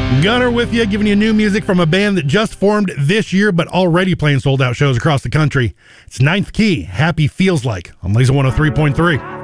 Gunner with you, giving you new music from a band that just formed this year, but already playing sold-out shows across the country. It's Ninth Key, Happy Feels Like, on Laser 103.3.